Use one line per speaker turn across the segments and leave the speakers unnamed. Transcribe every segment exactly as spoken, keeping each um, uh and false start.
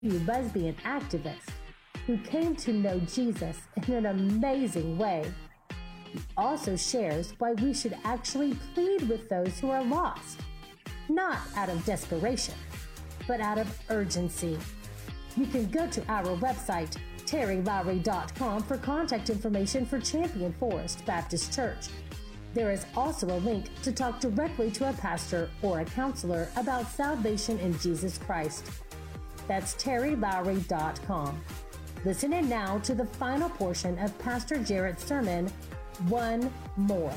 lesbian activist who came to know Jesus in an amazing way. He also shares why we should actually plead with those who are lost, not out of desperation, but out of urgency. You can go to our website, terry lowry dot com, for contact information for Champion Forest Baptist Church. There is also a link to talk directly to a pastor or a counselor about salvation in Jesus Christ. That's terry lowry dot com. Listen in now to the final portion of Pastor Jarrett's sermon, One More.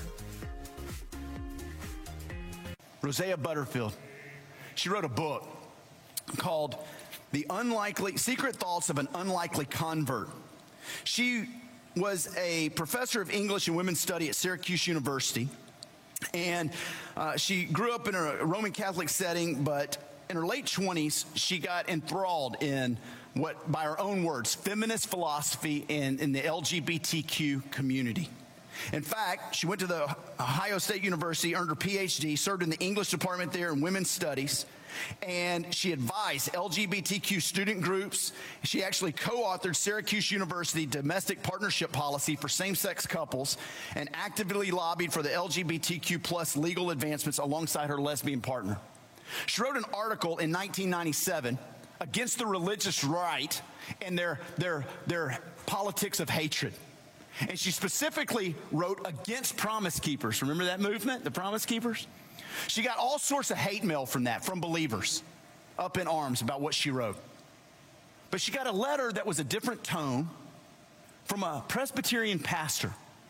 Rosaria Butterfield, she wrote a book called The Unlikely Secret Thoughts of an Unlikely Convert. She was a professor of English and women's study at Syracuse University, and uh, she grew up in a Roman Catholic setting, but in her late twenties, she got enthralled in what, by her own words, feminist philosophy in, in the L G B T Q community. In fact, she went to the Ohio State University, earned her P H D, served in the English department there in women's studies, and she advised L G B T Q student groups. She actually co-authored Syracuse University domestic partnership policy for same-sex couples and actively lobbied for the L G B T Q plus legal advancements alongside her lesbian partner. She wrote an article in nineteen ninety-seven against the religious right and their, their, their politics of hatred. And she specifically wrote against Promise Keepers. Remember that movement, the Promise Keepers? She got all sorts of hate mail from that, from believers, up in arms about what she wrote. But she got a letter that was a different tone from a Presbyterian pastor.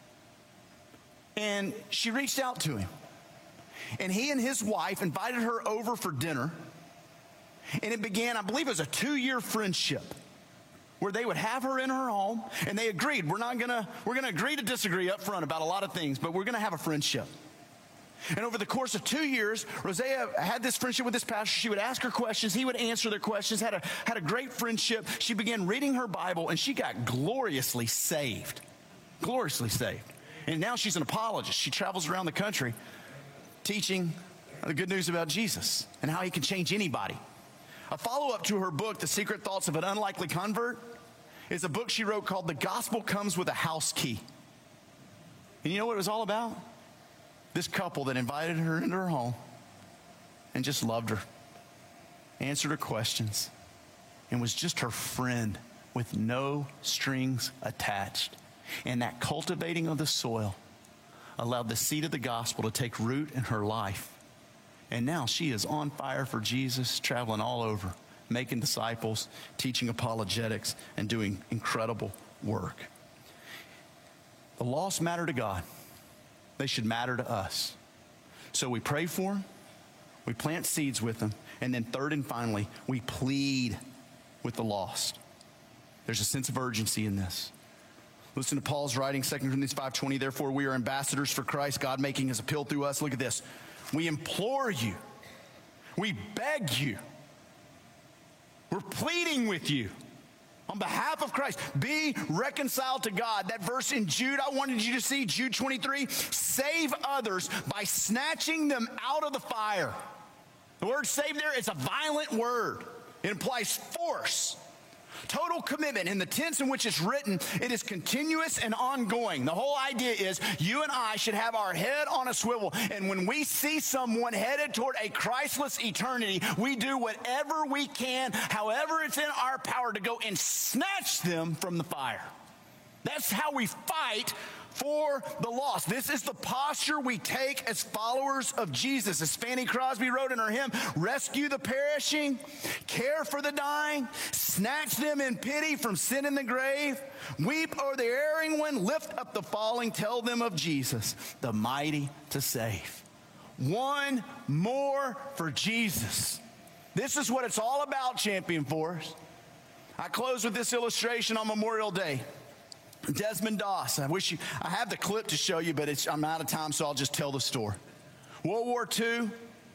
And she reached out to him. And he and his wife invited her over for dinner. And it began, I believe it was a two-year friendship, where they would have her in her home, and they agreed, we're not gonna, we're gonna agree to disagree up front about a lot of things, but we're gonna have a friendship. And over the course of two years, Rosaria had this friendship with this pastor. She would ask her questions, he would answer their questions, had a, had a great friendship. She began reading her Bible, and she got gloriously saved. Gloriously saved. And now she's an apologist. She travels around the country teaching the good news about Jesus and how he can change anybody. A follow-up to her book, The Secret Thoughts of an Unlikely Convert, is a book she wrote called The Gospel Comes with a House Key. And you know what it was all about? This couple that invited her into her home and just loved her, answered her questions, and was just her friend with no strings attached. And that cultivating of the soil allowed the seed of the gospel to take root in her life. And now she is on fire for Jesus, traveling all over, making disciples, teaching apologetics, and doing incredible work. The lost matter to God. They should matter to us. So we pray for them, we plant seeds with them, and then third and finally, we plead with the lost. There's a sense of urgency in this. Listen to Paul's writing, Second Corinthians five twenty, therefore we are ambassadors for Christ, God making his appeal through us. Look at this. We implore you. We beg you. We're pleading with you on behalf of Christ. Be reconciled to God. That verse in Jude, I wanted you to see, Jude twenty-three, save others by snatching them out of the fire. The word save there is a violent word. It implies force. Total commitment. In the tense in which it's written, it is continuous and ongoing. The whole idea is you and I should have our head on a swivel. And when we see someone headed toward a Christless eternity, we do whatever we can, however it's in our power, to go and snatch them from the fire. That's how we fight for the lost. This is the posture we take as followers of Jesus. As Fanny Crosby wrote in her hymn, rescue the perishing, care for the dying, snatch them in pity from sin in the grave, weep o'er the erring one, lift up the falling, tell them of Jesus, the mighty to save. One more for Jesus. This is what it's all about, Champion Forest. I close with this illustration on Memorial Day. Desmond Doss. I wish you, I have the clip to show you, but it's, I'm out of time, so I'll just tell the story. World War Two,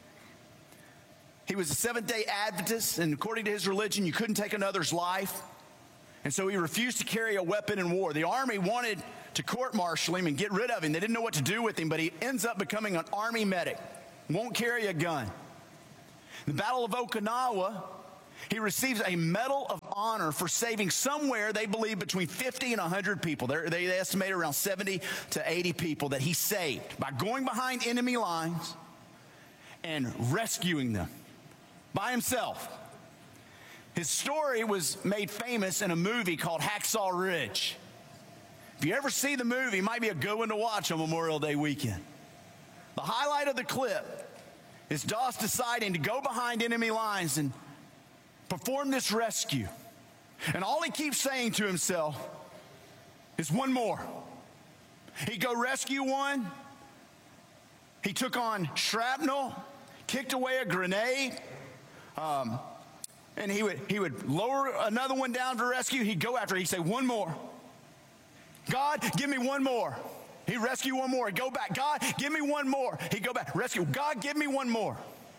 he was a Seventh-day Adventist, and according to his religion, you couldn't take another's life. And so he refused to carry a weapon in war. The Army wanted to court-martial him and get rid of him. They didn't know what to do with him, but he ends up becoming an Army medic. Won't carry a gun. The Battle of Okinawa, He receives a Medal of Honor for saving somewhere, they believe, between fifty and one hundred people. They're, they estimate around seventy to eighty people that he saved by going behind enemy lines and rescuing them by himself. His story was made famous in a movie called Hacksaw Ridge. If you ever see the movie, it might be a good one to watch on Memorial Day weekend. The highlight of the clip is Doss deciding to go behind enemy lines and perform this rescue. And all he keeps saying to himself is one more. He'd go rescue one. He took on shrapnel, kicked away a grenade, um, and he would, he would lower another one down to rescue. He'd go after it. He'd say, one more. God, give me one more. He'd rescue one more. He'd go back. God, give me one more. He'd go back. Rescue. God, give me one more.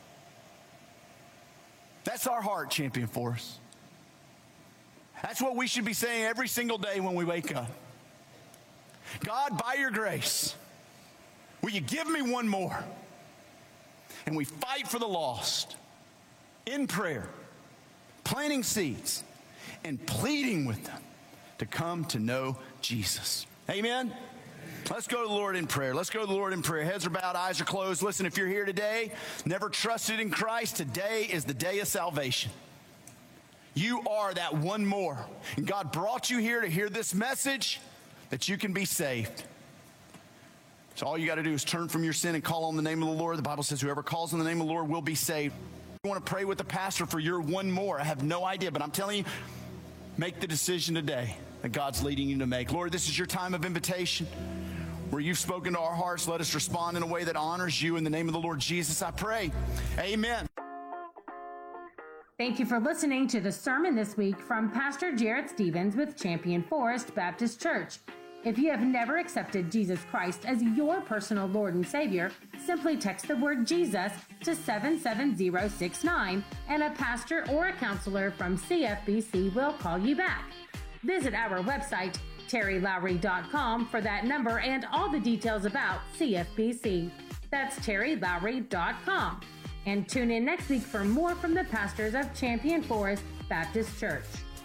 That's our heart, Champion Force. That's what we should be saying every single day when we wake up. God, by your grace, will you give me one more? And we fight for the lost in prayer, planting seeds, and pleading with them to come to know Jesus. Amen? Let's go to the Lord in prayer. Let's go to the Lord in prayer. Heads are bowed, eyes are closed. Listen, if you're here today, never trusted in Christ, today is the day of salvation. You are that one more. And God brought you here to hear this message that you can be saved. So all you got to do is turn from your sin and call on the name of the Lord. The Bible says whoever calls on the name of the Lord will be saved. You want to pray with the pastor for your one more. I have no idea, but I'm telling you, make the decision today that God's leading you to make. Lord, this is your time of invitation where you've spoken to our hearts. Let us respond in a way that honors you. In the name of the Lord Jesus, I pray. Amen.
Thank you for listening to the sermon this week from Pastor Jarrett Stevens with Champion Forest Baptist Church. If you have never accepted Jesus Christ as your personal Lord and Savior, simply text the word Jesus to seven seven zero six nine and a pastor or a counselor from C F B C will call you back. Visit our website, terry lowry dot com, for that number and all the details about C F B C. That's terry lowry dot com. And tune in next week for more from the pastors of Champion Forest Baptist Church.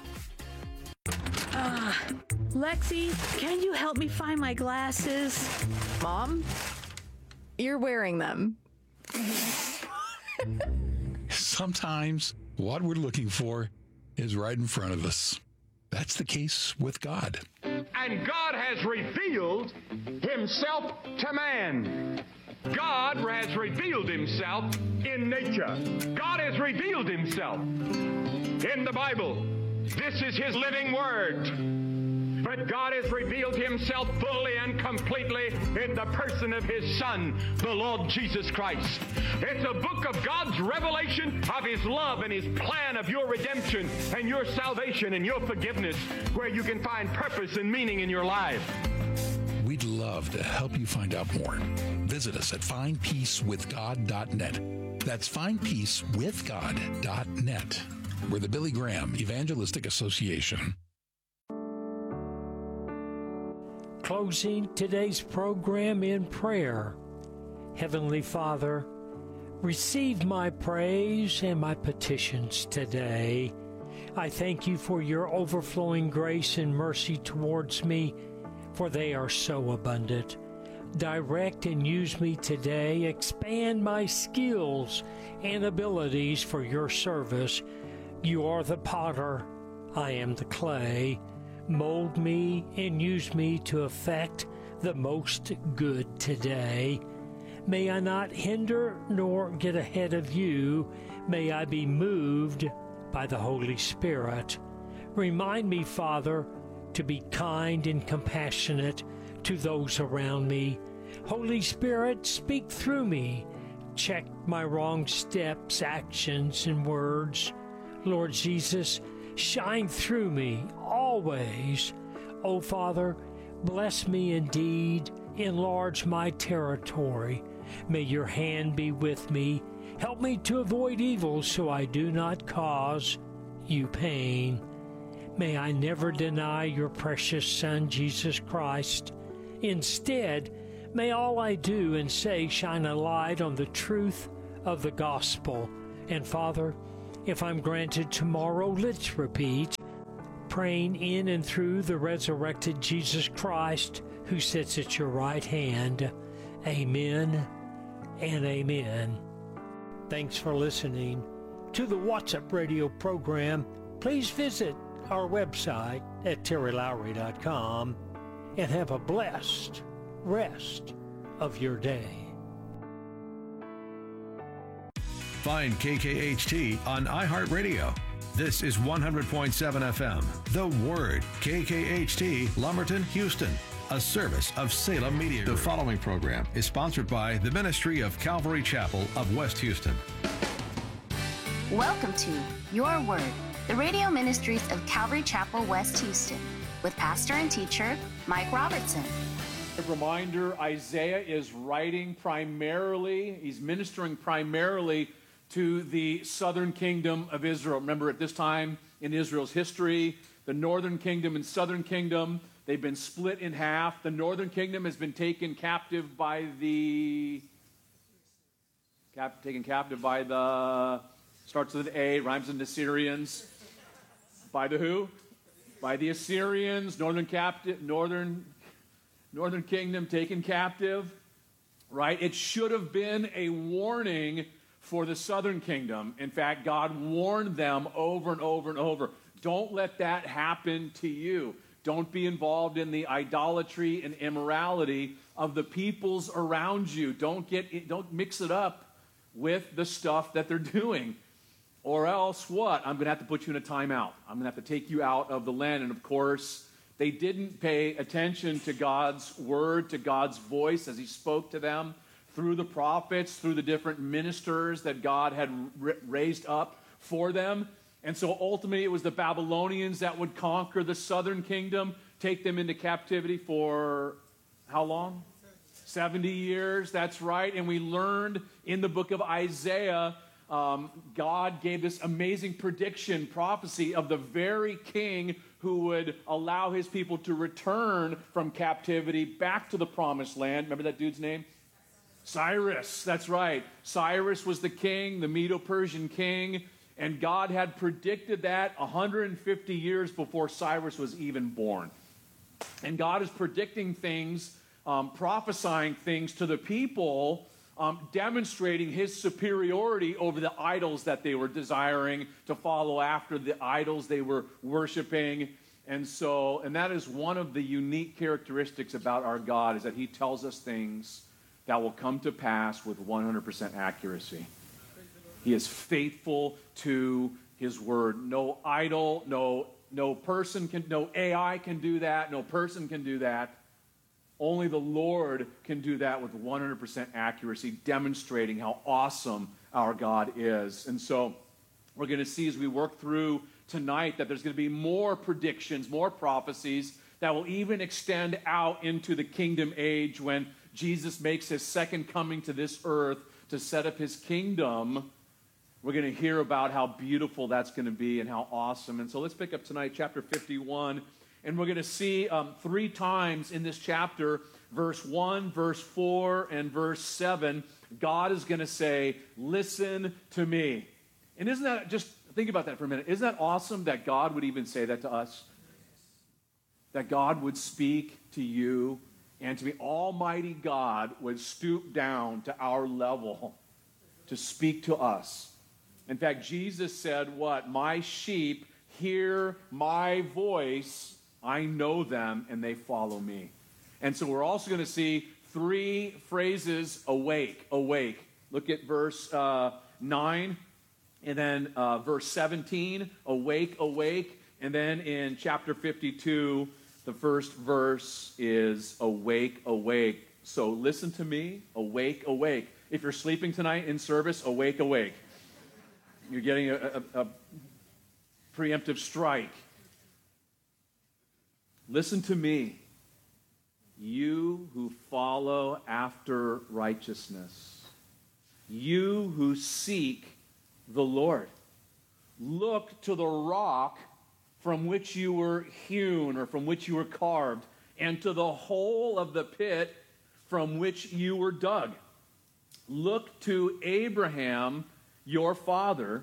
Uh, Lexi, can you help me find my glasses?
Mom, you're wearing them.
Sometimes what we're looking for is right in front of us. That's the case with God.
And God has revealed himself to man. God has revealed himself in nature. God has revealed himself in the Bible. This is his living word. But God has revealed himself fully and completely in the person of his Son, the Lord Jesus Christ. It's a book of God's revelation of his love and his plan of your redemption and your salvation and your forgiveness, where you can find purpose and meaning in your life.
We'd love to help you find out more. Visit us at find peace with god dot net. That's find peace with god dot net. We're the Billy Graham Evangelistic Association.
Closing today's program in prayer. Heavenly Father, receive my praise and my petitions today. I thank you for your overflowing grace and mercy towards me, for they are so abundant. Direct and use me today. Expand my skills and abilities for your service. You are the potter, I am the clay. Mold me and use me to effect the most good today. May I not hinder nor get ahead of you. May I be moved by the Holy Spirit. Remind me, Father, to be kind and compassionate to those around me. Holy Spirit, speak through me. Check my wrong steps, actions, and words. Lord Jesus, shine through me always. Oh, Father, bless me indeed. Enlarge my territory. May your hand be with me. Help me to avoid evil so I do not cause you pain. May I never deny your precious Son, Jesus Christ. Instead, may all I do and say shine a light on the truth of the gospel. And Father, If I'm granted tomorrow, let's repeat. Praying in and through the resurrected Jesus Christ, who sits at your right hand. Amen and amen. Thanks for listening to the What's Up Radio program. Please visit our website at terry lowry dot com and have a blessed rest of your day.
Find K K H T on iHeartRadio. This is one hundred point seven F M. The Word, K K H T, Lumberton, Houston. A service of Salem Media. The following program is sponsored by the Ministry of Calvary Chapel of West Houston.
Welcome to Your Word, the radio ministries of Calvary Chapel, West Houston, with pastor and teacher Mike Robertson.
A reminder, Isaiah is writing primarily, he's ministering primarily to the southern kingdom of Israel. Remember, at this time in Israel's history, the northern kingdom and southern kingdom, they've been split in half. The northern kingdom has been taken captive by the, cap, taken captive by the, starts with an A, rhymes with the Assyrians. By the who? By the Assyrians, northern captive, northern, northern kingdom taken captive, right? It should have been a warning for the southern kingdom. In fact, God warned them over and over and over. Don't let that happen to you. Don't be involved in the idolatry and immorality of the peoples around you. Don't get, don't mix it up with the stuff that they're doing. Or else what? I'm going to have to put you in a timeout. I'm going to have to take you out of the land. And of course, they didn't pay attention to God's word, to God's voice as he spoke to them through the prophets, through the different ministers that God had raised up for them. And so ultimately it was the Babylonians that would conquer the southern kingdom, take them into captivity for how long? seventy years, that's right. And we learned in the book of Isaiah, um, God gave this amazing prediction, prophecy of the very king who would allow his people to return from captivity back to the promised land. Remember that dude's name? Cyrus, that's right. Cyrus was the king, the Medo-Persian king, and God had predicted that one hundred fifty years before Cyrus was even born. And God is predicting things, um, prophesying things to the people, um, demonstrating his superiority over the idols that they were desiring to follow after, the idols they were worshiping. And so, and that is one of the unique characteristics about our God, is that he tells us things that will come to pass with one hundred percent accuracy. He is faithful to his word. No idol, no, no person can, no A I can do that. No person can do that. Only the Lord can do that with one hundred percent accuracy, demonstrating how awesome our God is. And so we're going to see as we work through tonight that there's going to be more predictions, more prophecies that will even extend out into the kingdom age when Jesus makes his second coming to this earth to set up his kingdom. We're going to hear about how beautiful that's going to be and how awesome. And so let's pick up tonight, chapter fifty-one. And we're going to see um, three times in this chapter, verse one, verse four, and verse seven, God is going to say, listen to me. And isn't that, just think about that for a minute. Isn't that awesome that God would even say that to us? That God would speak to you and to me. Almighty God would stoop down to our level to speak to us. In fact, Jesus said what? My sheep hear my voice. I know them and they follow me. And so we're also going to see three phrases, awake, awake. Look at verse uh, nine, and then uh, verse seventeen, awake, awake. And then in chapter fifty-two, the first verse is awake, awake. So listen to me, awake, awake. If you're sleeping tonight in service, awake, awake. You're getting a, a, a preemptive strike. Listen to me, you who follow after righteousness, you who seek the Lord. Look to the rock from which you were hewn or from which you were carved, and to the hole of the pit from which you were dug. Look to Abraham, your father,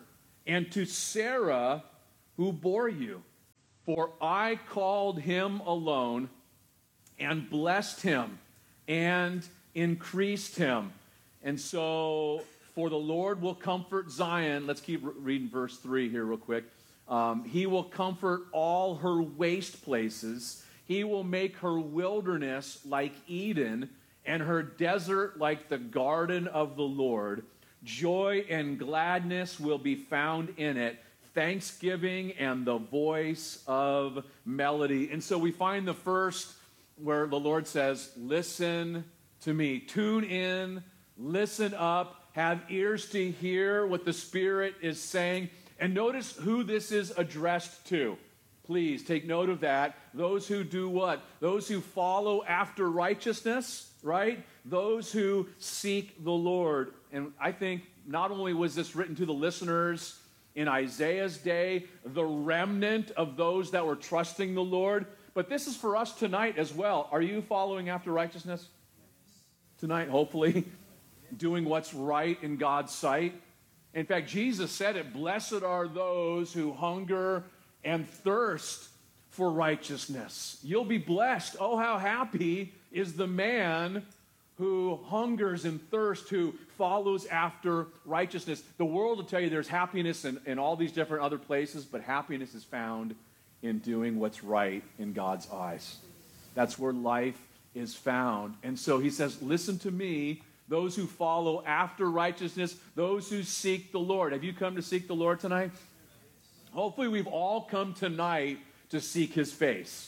and to Sarah, who bore you. For I called him alone, and blessed him, and increased him. And so, for the Lord will comfort Zion. Let's keep re- reading verse three here real quick. Um, he will comfort all her waste places. He will make her wilderness like Eden, and her desert like the garden of the Lord. Joy and gladness will be found in it, thanksgiving and the voice of melody. And so we find the first where the Lord says, listen to me. Tune in, listen up, have ears to hear what the Spirit is saying. And notice who this is addressed to. Please take note of that. Those who do what? Those who follow after righteousness, right? Those who seek the Lord. And I think not only was this written to the listeners in Isaiah's day, the remnant of those that were trusting the Lord, but this is for us tonight as well. Are you following after righteousness tonight, hopefully? Doing what's right in God's sight? In fact, Jesus said it, blessed are those who hunger and thirst for righteousness. You'll be blessed. Oh, how happy is the man who hungers and thirsts, who follows after righteousness. The world will tell you there's happiness in, in all these different other places, but happiness is found in doing what's right in God's eyes. That's where life is found. And so he says, listen to me, those who follow after righteousness, those who seek the Lord. Have you come to seek the Lord tonight? Hopefully we've all come tonight to seek his face.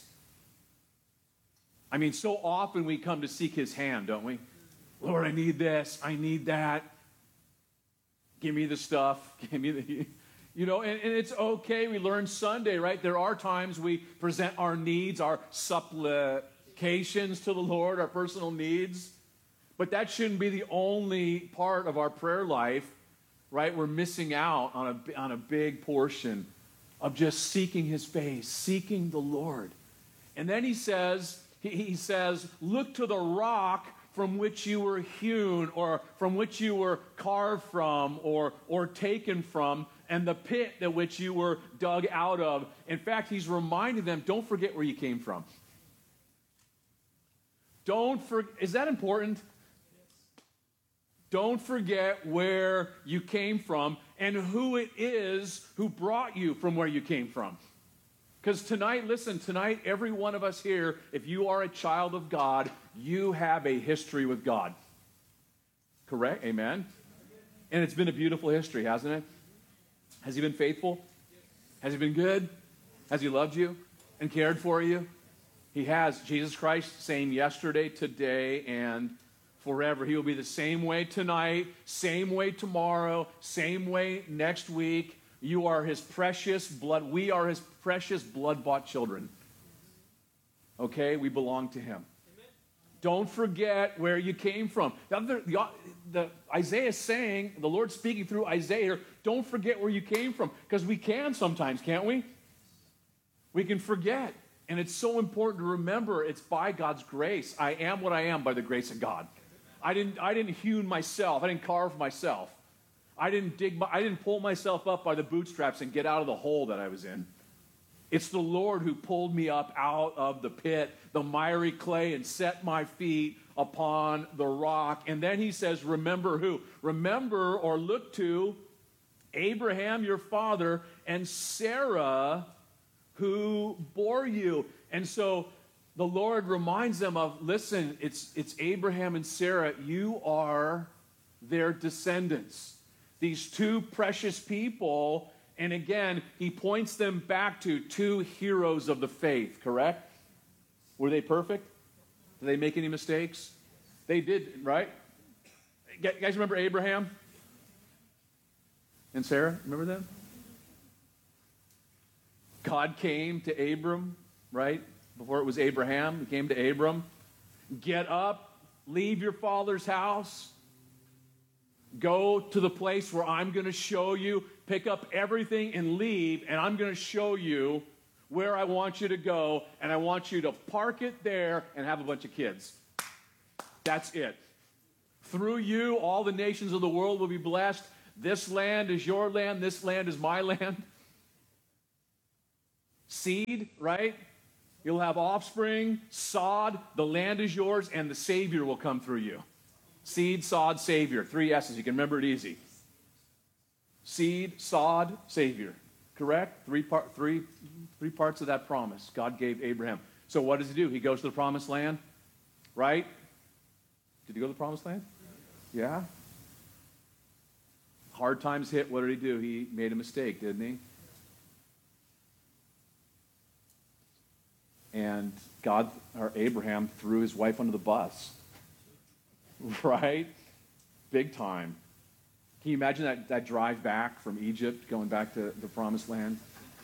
I mean, so often we come to seek his hand, don't we? Lord, I need this. I need that. Give me the stuff. Give me the... You know, and, and it's okay. We learn Sunday, right? There are times we present our needs, our supplications to the Lord, our personal needs. But that shouldn't be the only part of our prayer life, right? We're missing out on a, on a big portion of just seeking his face, seeking the Lord. And then he says, he, he says, look to the rock from which you were hewn, or from which you were carved from, or, or taken from, and the pit that which you were dug out of. In fact, he's reminding them, don't forget where you came from. Don't forget. Is that important? Don't forget where you came from and who it is who brought you from where you came from. Because tonight, listen, tonight, every one of us here, if you are a child of God, you have a history with God. Correct? Amen? And it's been a beautiful history, hasn't it? Has he been faithful? Has he been good? Has he loved you and cared for you? He has. Jesus Christ, same yesterday, today, and forever. He will be the same way tonight, same way tomorrow, same way next week. You are his precious blood. We are his precious blood-bought children. Okay? We belong to him. Amen. Don't forget where you came from. The, other, the, the Isaiah is saying, the Lord speaking through Isaiah, don't forget where you came from. Because we can sometimes, can't we? We can forget. And it's so important to remember it's by God's grace. I am what I am by the grace of God. I didn't, I didn't hewn myself. I didn't carve myself. I didn't dig. My, I didn't pull myself up by the bootstraps and get out of the hole that I was in. It's the Lord who pulled me up out of the pit, the miry clay, and set my feet upon the rock. And then he says, remember who? Remember or look to Abraham, your father, and Sarah, who bore you. And so the Lord reminds them of, listen, it's, it's Abraham and Sarah. You are their descendants. These two precious people, and again, he points them back to two heroes of the faith, correct? Were they perfect? Did they make any mistakes? They did, right? You guys remember Abraham and Sarah? Remember them? God came to Abram, right? Before it was Abraham, he came to Abram. Get up, leave your father's house. Go to the place where I'm going to show you. Pick up everything and leave, and I'm going to show you where I want you to go, and I want you to park it there and have a bunch of kids. That's it. Through you, all the nations of the world will be blessed. This land is your land. This land is my land. Seed, right? You'll have offspring, sod, the land is yours, and the Savior will come through you. Seed, sod, Savior. Three S's. You can remember it easy. Seed, sod, Savior. Correct? Three, part, three, three parts of that promise God gave Abraham. So what does he do? He goes to the promised land, right? Did he go to the promised land? Yeah. Hard times hit. What did he do? He made a mistake, didn't he? And God, or Abraham, threw his wife under the bus. Right? Big time. Can you imagine that, that drive back from Egypt, going back to the promised land?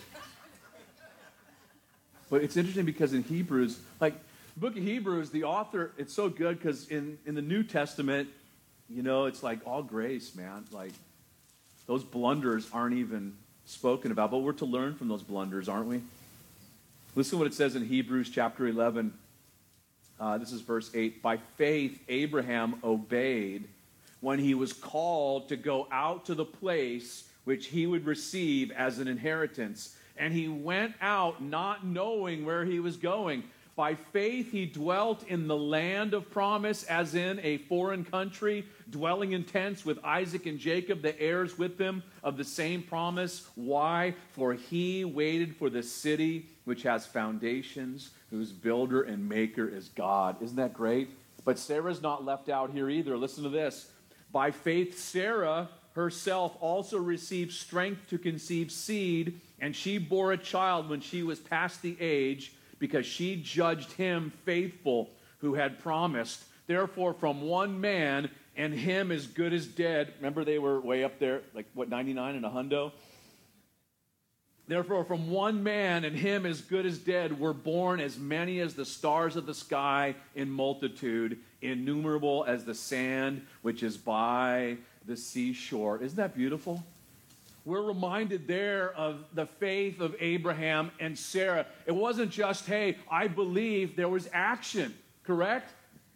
But it's interesting because in Hebrews, like the book of Hebrews, the author, it's so good because in, in the New Testament, you know, it's like all grace, man. Like those blunders aren't even spoken about, but we're to learn from those blunders, aren't we? Listen to what it says in Hebrews chapter eleven. Uh, this is verse eight. By faith, Abraham obeyed when he was called to go out to the place which he would receive as an inheritance. And he went out not knowing where he was going. By faith, he dwelt in the land of promise, as in a foreign country, dwelling in tents with Isaac and Jacob, the heirs with them of the same promise. Why? For he waited for the city which has foundations, whose builder and maker is God. Isn't that great? But Sarah's not left out here either. Listen to this. By faith, Sarah herself also received strength to conceive seed, and she bore a child when she was past the age, because she judged him faithful who had promised. Therefore, from one man, and him as good as dead. Remember, they were way up there, like, what, ninety-nine and a hundo? Therefore, from one man, and him as good as dead, were born as many as the stars of the sky in multitude, innumerable as the sand which is by the seashore. Isn't that beautiful? We're reminded there of the faith of Abraham and Sarah. It wasn't just, hey, I believe. There was action, correct?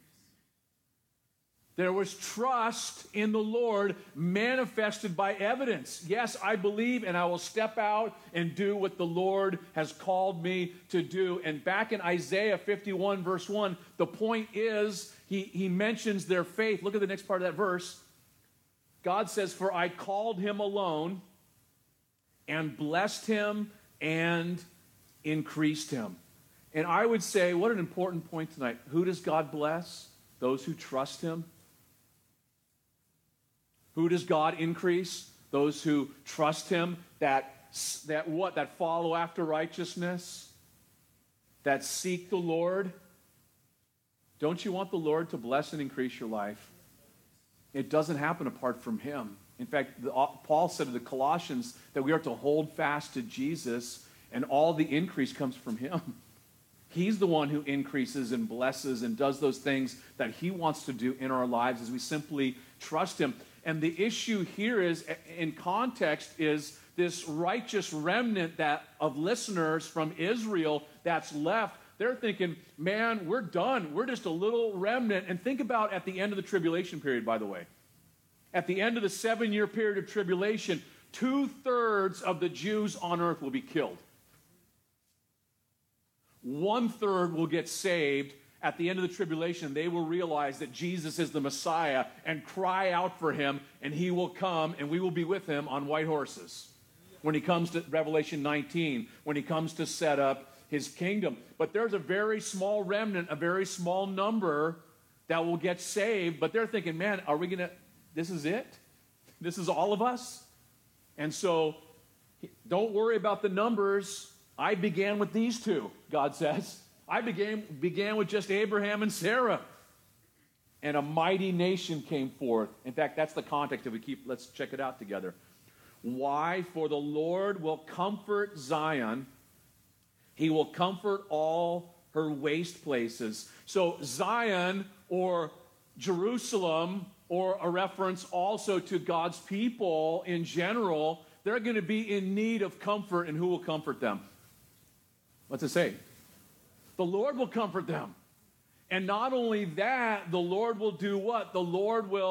There was trust in the Lord manifested by evidence. Yes, I believe, and I will step out and do what the Lord has called me to do. And back in Isaiah fifty-one, verse one, the point is, he, he mentions their faith. Look at the next part of that verse. God says, for I called him alone and blessed him and increased him. And I would say, what an important point tonight. Who does God bless? Those who trust him. Who does God increase? Those who trust him, that, that what? That follow after righteousness, that seek the Lord. Don't you want the Lord to bless and increase your life? It doesn't happen apart from him. In fact, the, Paul said to the Colossians that we are to hold fast to Jesus, and all the increase comes from him. He's the one who increases and blesses and does those things that he wants to do in our lives as we simply trust him. And the issue here is, in context, is this righteous remnant that of listeners from Israel that's left. They're thinking, man, we're done. We're just a little remnant. And think about at the end of the tribulation period, by the way. At the end of the seven-year period of tribulation, two-thirds of the Jews on earth will be killed. One-third will get saved. At the end of the tribulation, they will realize that Jesus is the Messiah and cry out for him, and he will come, and we will be with him on white horses when he comes to Revelation nineteen, when he comes to set up his kingdom. But there's a very small remnant, a very small number that will get saved, but they're thinking, man, are we going to, this is it? This is all of us? And so, don't worry about the numbers. I began with these two, God says. I began, began with just Abraham and Sarah. And a mighty nation came forth. In fact, that's the context if we keep, let's check it out together. Why? For the Lord will comfort Zion. He will comfort all her waste places. So Zion, or Jerusalem, or a reference also to God's people in general, they're going to be in need of comfort, and who will comfort them? What's it say? The Lord will comfort them. And not only that, the Lord will do what? The Lord will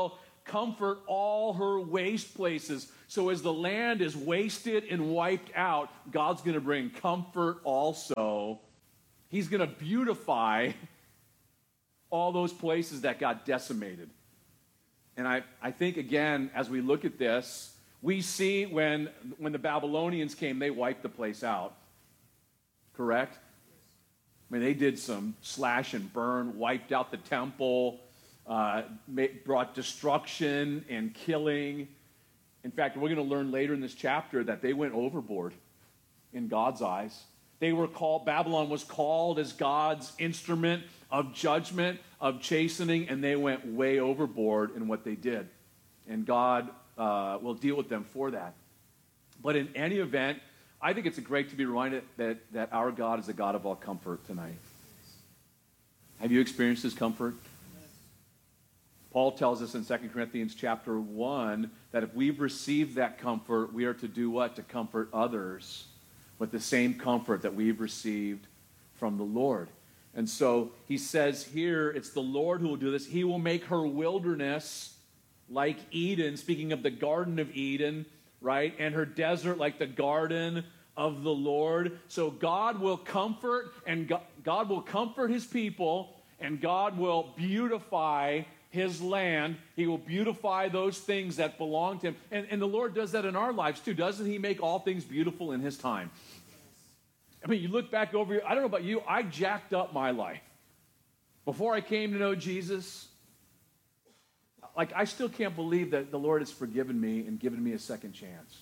comfort all her waste places. So as the land is wasted and wiped out, God's going to bring comfort also. He's going to beautify all those places that got decimated. And I, I think, again, as we look at this, we see when, when the Babylonians came, they wiped the place out. Correct? I mean, they did some slash and burn, wiped out the temple, uh, brought destruction and killing. In fact, we're going to learn later in this chapter that they went overboard in God's eyes. They were called, Babylon was called as God's instrument of judgment, of chastening, and they went way overboard in what they did. And God uh, will deal with them for that. But in any event, I think it's great to be reminded that, that our God is a God of all comfort tonight. Have you experienced his comfort? Paul tells us in Second Corinthians chapter one that if we've received that comfort, we are to do what? To comfort others with the same comfort that we've received from the Lord. And so he says here, it's the Lord who will do this. He will make her wilderness like Eden, speaking of the Garden of Eden, right? And her desert like the garden of the Lord. So God will comfort, and God will comfort his people, and God will beautify his land. He will beautify those things that belong to him. And, and the Lord does that in our lives too. Doesn't he make all things beautiful in his time? I mean, you look back over, I don't know about you, I jacked up my life. Before I came to know Jesus, like, I still can't believe that the Lord has forgiven me and given me a second chance.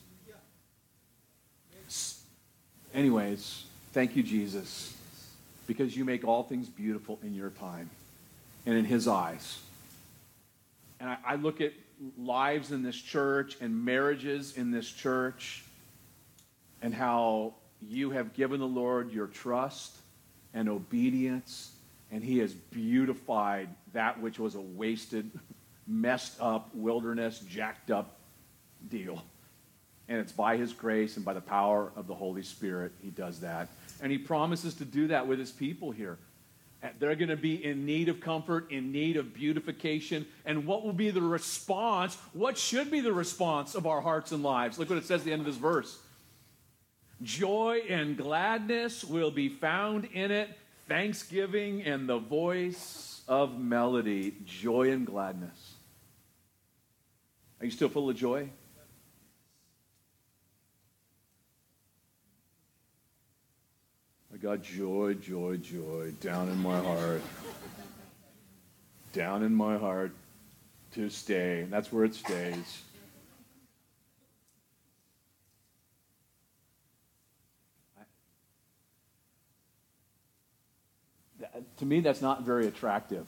Anyways, thank you, Jesus, because you make all things beautiful in your time and in his eyes. And I, I look at lives in this church and marriages in this church and how you have given the Lord your trust and obedience, and he has beautified that which was a wasted, messed up wilderness, jacked up deal. And it's by his grace and by the power of the Holy Spirit he does that. And he promises to do that with his people here. They're going to be in need of comfort, in need of beautification. And what will be the response? What should be the response of our hearts and lives? Look what it says at the end of this verse. Joy and gladness will be found in it, thanksgiving and the voice of melody. Joy and gladness. Are you still full of joy? I got joy, joy, joy down in my heart. Down in my heart to stay. That's where it stays. To me, that's not very attractive.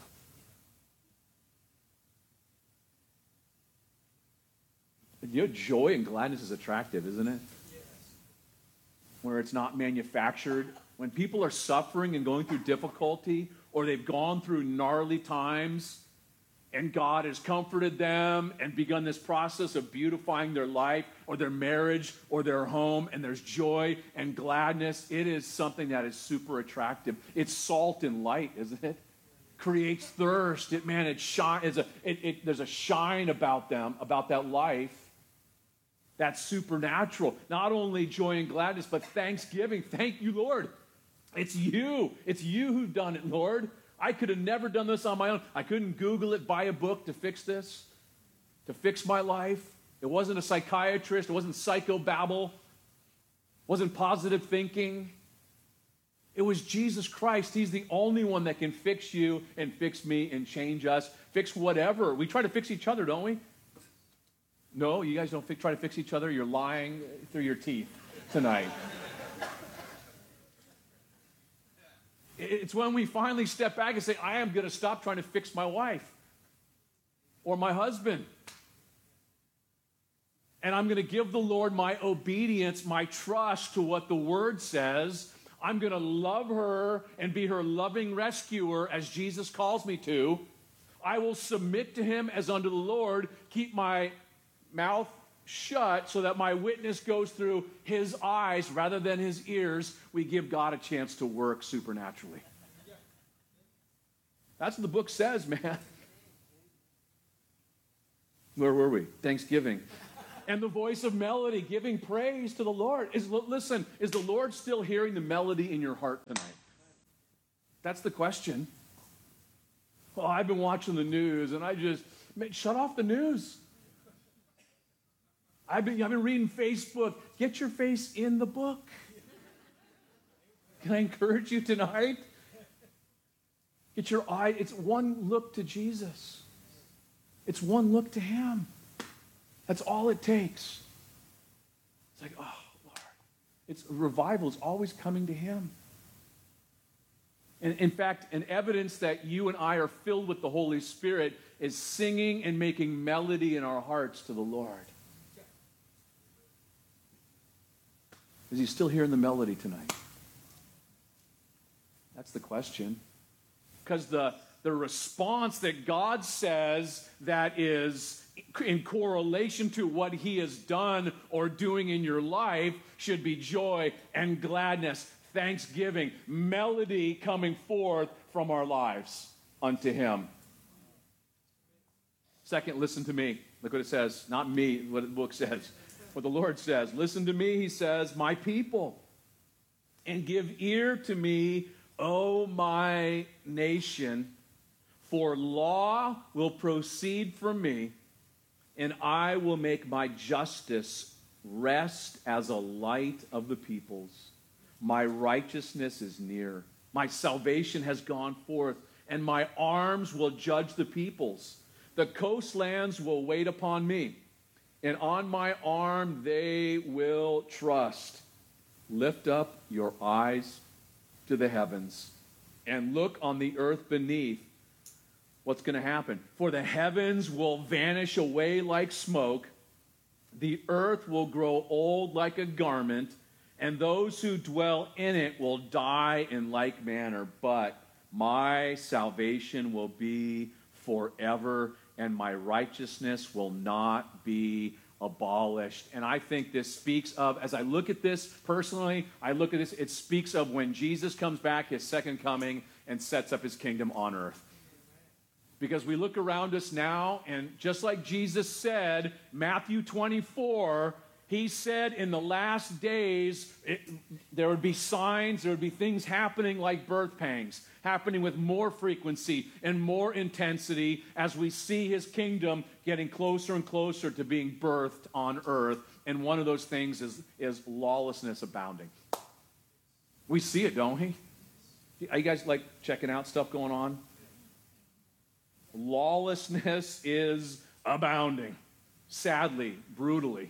You know, joy and gladness is attractive, isn't it? Yes. Where it's not manufactured. When people are suffering and going through difficulty, or they've gone through gnarly times, and God has comforted them and begun this process of beautifying their life or their marriage or their home, and there's joy and gladness, it is something that is super attractive. It's salt and light, isn't it? Creates thirst. It, man, it shine, it's a, it, it, there's a shine about them, about that life. That's supernatural. Not only joy and gladness, but thanksgiving. Thank you, Lord. It's you. It's you who've done it, Lord. I could have never done this on my own. I couldn't Google it, buy a book to fix this, to fix my life. It wasn't a psychiatrist. It wasn't psychobabble. It wasn't positive thinking. It was Jesus Christ. He's the only one that can fix you and fix me and change us. Fix whatever. We try to fix each other, don't we? No, you guys don't fi- try to fix each other. You're lying through your teeth tonight. It's when we finally step back and say, I am going to stop trying to fix my wife or my husband. And I'm going to give the Lord my obedience, my trust to what the Word says. I'm going to love her and be her loving rescuer as Jesus calls me to. I will submit to him as unto the Lord, keep my mouth shut so that my witness goes through his eyes rather than his ears. We give God a chance to work supernaturally. That's what the book says, man. Where were we? Thanksgiving. And the voice of melody, giving praise to the Lord. Is, listen, is the Lord still hearing the melody in your heart tonight? That's the question. Well, I've been watching the news, and I just, man, shut off the news. I've been, I've been reading Facebook. Get your face in the book. Can I encourage you tonight? Get your eye, it's one look to Jesus. It's one look to him. That's all it takes. It's like, oh, Lord. It's revival is always coming to him. And in fact, an evidence that you and I are filled with the Holy Spirit is singing and making melody in our hearts to the Lord. Is he still hearing the melody tonight? That's the question. Because the, the response that God says that is in correlation to what he has done or doing in your life should be joy and gladness, thanksgiving, melody coming forth from our lives unto him. Second, listen to me. Look what it says. Not me, what the book says. What the Lord says. Listen to me, he says, my people, and give ear to me, O my nation, for law will proceed from me, and I will make my justice rest as a light of the peoples. My righteousness is near. My salvation has gone forth, and my arms will judge the peoples. The coastlands will wait upon me, and on my arm they will trust. Lift up your eyes to the heavens and look on the earth beneath. What's going to happen? For the heavens will vanish away like smoke, the earth will grow old like a garment, and those who dwell in it will die in like manner. But my salvation will be forever, and my righteousness will not be abolished. And I think this speaks of, as I look at this personally, I look at this, it speaks of when Jesus comes back, his second coming, and sets up his kingdom on earth. Because we look around us now, and just like Jesus said, Matthew twenty-four, he said in the last days, it, there would be signs, there would be things happening like birth pangs, happening with more frequency and more intensity as we see his kingdom getting closer and closer to being birthed on earth. And one of those things is, is lawlessness abounding. We see it, don't we? Are you guys like checking out stuff going on? Lawlessness is abounding, sadly, brutally.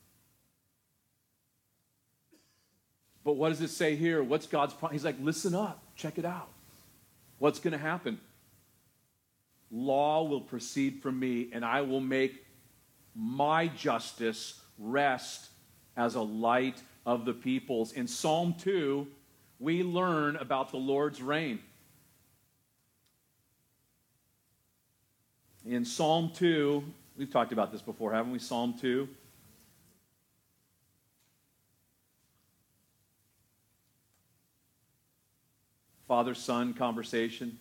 But what does it say here? What's God's promise? He's like, listen up, check it out. What's going to happen? Law will proceed from me, and I will make my justice rest as a light of the peoples. In Psalm two, we learn about the Lord's reign. In Psalm two, we've talked about this before, haven't we? Psalm two. Father-son conversation.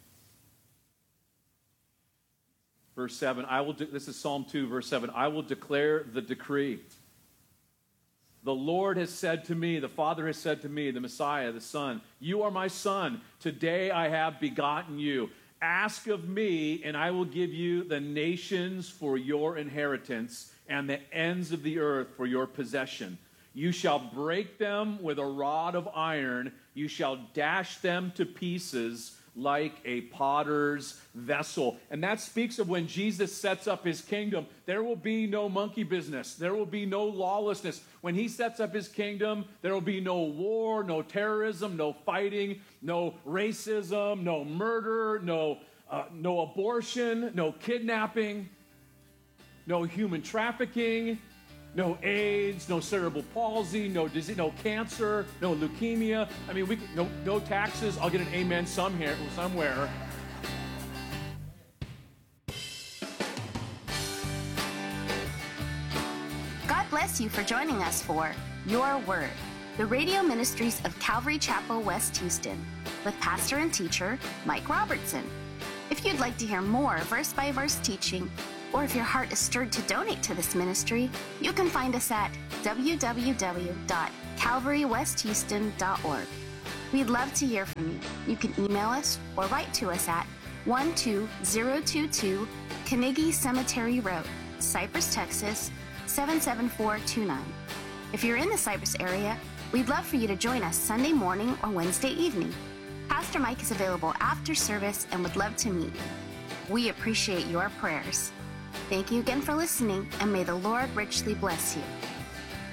Verse seven, I will de- this is Psalm two, verse seven. I will declare the decree. The Lord has said to me, the Father has said to me, the Messiah, the Son, you are my Son. Today I have begotten you. Ask of me, and I will give you the nations for your inheritance and the ends of the earth for your possession. You shall break them with a rod of iron. You shall dash them to pieces like a potter's vessel. And that speaks of when Jesus sets up his kingdom. There will be no monkey business. There will be no lawlessness. When he sets up his kingdom, there will be no war, no terrorism, no fighting, no racism, no murder, no, uh, no abortion, no kidnapping, no human trafficking, no AIDS, no cerebral palsy, no disease, no cancer, no leukemia. I mean, we can, no no taxes. I'll get an amen some here, somewhere.
God bless you for joining us for Your Word, the radio ministries of Calvary Chapel, West Houston, with pastor and teacher Mike Robertson. If you'd like to hear more verse-by-verse teaching, Or if your heart is stirred to donate to this ministry, you can find us at w w w dot calvary west houston dot org. We'd love to hear from you. You can email us or write to us at one two zero two two Carnegie Cemetery Road, Cypress, Texas seven seven four two nine. If you're in the Cypress area, we'd love for you to join us Sunday morning or Wednesday evening. Pastor Mike is available after service and would love to meet you. We appreciate your prayers. Thank you again for listening, and may the Lord richly bless you.